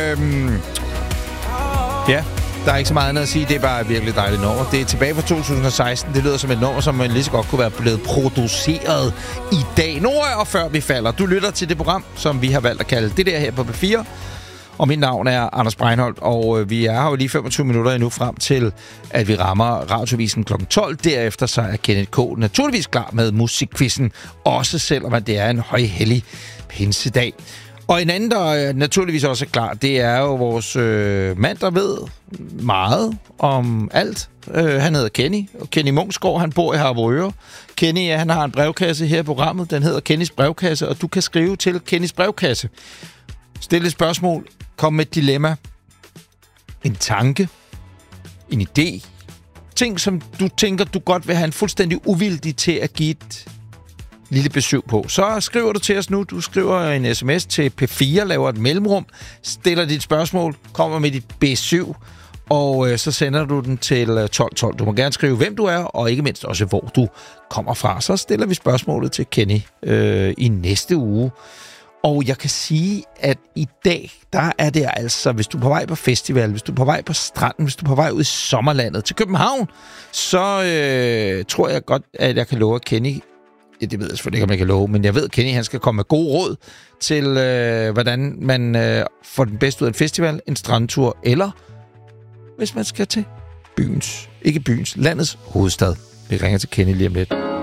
Ja, der er ikke så meget andet at sige. Det er bare et virkelig dejligt nummer. Det er tilbage fra 2016. Det lyder som et nummer, som man lige så godt kunne være blevet produceret i dag. Nu og før vi falder. Du lytter til det program, som vi har valgt at kalde det der her på P4. Og mit navn er Anders Breinholt, og vi er her jo lige 25 minutter endnu frem til, at vi rammer Radiovisen kl. 12. Derefter så er Kenneth K. naturligvis klar med musikquizzen, også selvom det er en højhellig pinsedag. Og en anden, der naturligvis også er klar, det er jo vores mand, der ved meget om alt. Han hedder Kenny, og Kenny Munksgaard, han bor i Harboøre. Kenny, han har en brevkasse her i programmet, den hedder Kennys brevkasse, og du kan skrive til Kennys brevkasse. Stil et spørgsmål, kom med et dilemma, en tanke, en idé, ting, som du tænker, du godt vil have en fuldstændig uvildig til at give et lille besøg på. Så skriver du til os nu. Du skriver en sms til P4, laver et mellemrum, stiller dit spørgsmål, kommer med dit besøg, og så sender du den til 1212. Du må gerne skrive, hvem du er, og ikke mindst også, hvor du kommer fra. Så stiller vi spørgsmålet til Kenny i næste uge. Og jeg kan sige, at i dag, der er det altså, hvis du er på vej på festival, hvis du er på vej på stranden, hvis du er på vej ud i sommerlandet til København, så tror jeg godt, at jeg kan love at Kenny, ja, det ved jeg selvfølgelig ikke, om jeg kan love, men jeg ved, at Kenny han skal komme med god råd til, hvordan man får den bedste ud af en festival, en strandtur, eller hvis man skal til landets hovedstad. Vi ringer til Kenny lige om lidt.